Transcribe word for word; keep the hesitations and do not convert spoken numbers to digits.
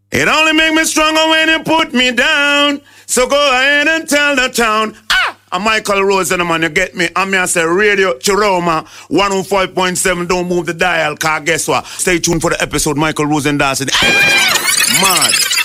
It only make me stronger when you put me down. So go ahead and tell the town. Ah! I'm Michael Rosen, man, you get me? I'm here, say Radio Chiroma, one oh five point seven, don't move the dial, car guess what? Stay tuned for the episode, Michael Rosen dancing. Mad.